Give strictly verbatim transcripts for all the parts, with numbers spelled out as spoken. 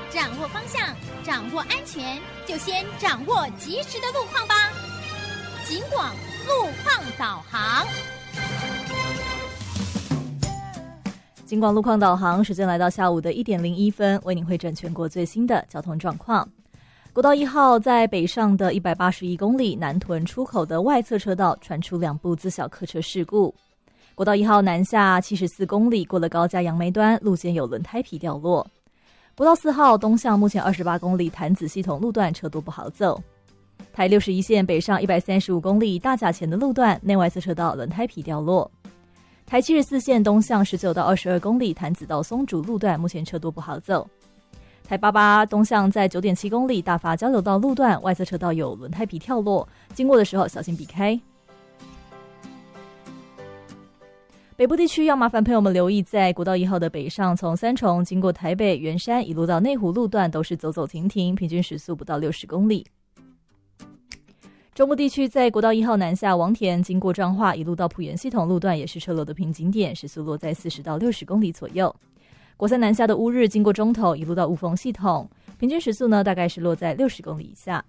掌握方向，掌握安全，就先掌握及时的路况吧。警广路况导航。 警广路况导航，时间来到下午的一点零一分，为您汇整全国最新的交通状况。国道一号在北上的一百八十一公里南屯出口的外侧车道传出两部自小客车事故。国道一号南下七十四公里，过了高架杨梅端，路肩有轮胎皮掉落。国道四号东向目前二十八公里潭子系统路段车多不好走。台六十一线北上一百三十五公里大甲前的路段内外侧车道轮胎皮掉落。台七十四线东向十九到二十二公里潭子到松竹路段目前车多不好走。台八八东向在九点七公里大发交流道路段外侧车道有轮胎皮跳落，经过的时候小心避开。北部地区要麻烦朋友们留意，在国道一号的北上，从三重经过台北圆山一路到内湖路段都是走走停停，平均时速不到六十公里。中部地区在国道一号南下王田经过彰化一路到埔园系统路段也是车流的瓶颈点，时速落在四十到六十公里左右。国三南下的乌日经过中投一路到雾峰系统，平均时速呢大概是落在六十公里以下。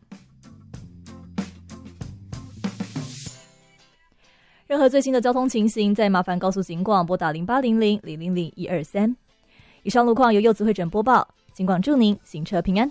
任何最新的交通情形，再麻烦告诉警广拨打零八零零零零零一二三。以上路况由柚子会诊播报，警广祝您行车平安。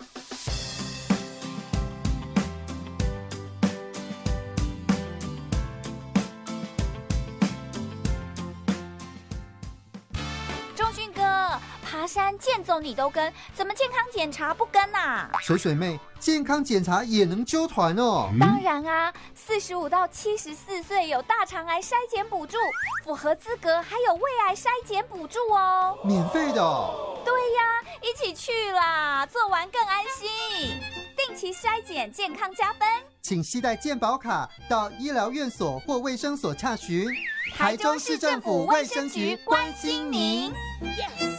爬山健走你都跟，怎么健康检查不跟啊？ 水水妹，健康检查也能揪团哦。 当然啊，四十五到七十四岁有大肠癌筛检补助，符合资格还有胃癌筛检补助哦。 免费的哦？ 对呀，一起去啦，做完更安心。定期筛检，健康加分。 请携带健保卡到医疗院所或卫生所洽询。 台中市政府卫生局关心您。Yes。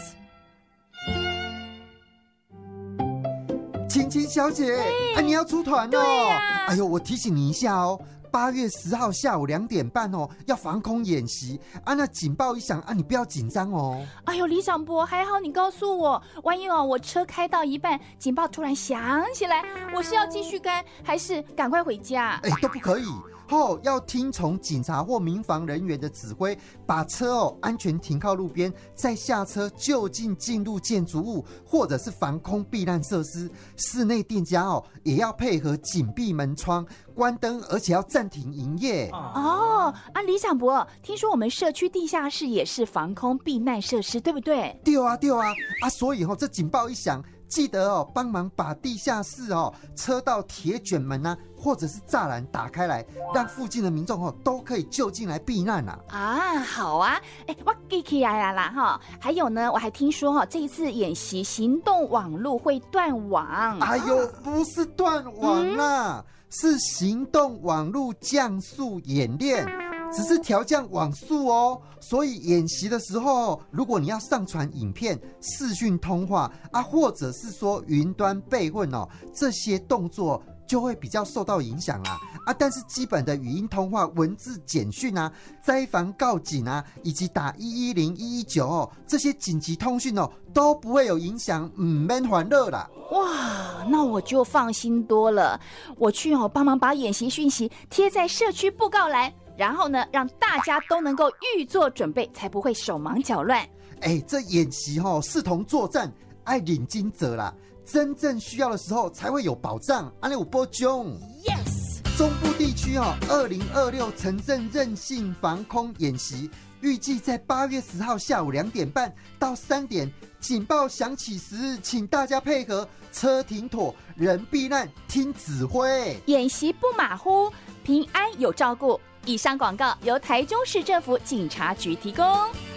晴晴小姐，啊，你要出团哦！ 对啊， 哎呦，我提醒你一下哦，八月十号下午两点半哦，要防空演习啊。那警报一响啊，你不要紧张哦。 哎呦，李长博，还好你告诉我，万一哦，我车开到一半，警报突然响起来，我是要继续开，还是赶快回家？ 哎，都不可以。后要听从警察或民防人员的指挥，把车哦安全停靠路边，再下车就近进入建筑物或者是防空避难设施。室内店家哦也要配合紧闭门窗、关灯，而且要暂停营业。 哦，啊，李长博，听说我们社区地下室也是防空避难设施，对不对？ 对啊，对啊，啊，所以哦，这警报一响，记得哦帮忙把地下室哦车道铁卷门啊，或者是栅栏打开来，让附近的民众哦都可以就近来避难啊！ 啊，好啊，哎，我记起来了啦哈。还有呢，我还听说哈，这一次演习行动网路会断网。 哎呦，不是断网啦，嗯、是行动网路降速演练。只是调降网速哦，所以演习的时候，如果你要上传影片、视讯通话啊，或者是说云端备份哦，这些动作就会比较受到影响啦啊。但是基本的语音通话、文字简讯啊、灾防告警啊，以及打一一零、一一九哦，这些紧急通讯哦都不会有影响，唔免烦恼啦。 哇，那我就放心多了。我去哦，帮忙把演习讯息贴在社区布告栏。然后呢，让大家都能够预做准备，才不会手忙脚乱。 哎，这演习哦，视同作战，爱领军者啦。真正需要的时候才会有保障。安利有波中 ，yes。 中部地区哦，二零二六城镇韧性防空演习，预计在八月十号下午两点半到三点，警报响起时，请大家配合，车停妥，人避难，听指挥。 演习不马虎，平安有照顾。以上广告由台中市政府警察局提供。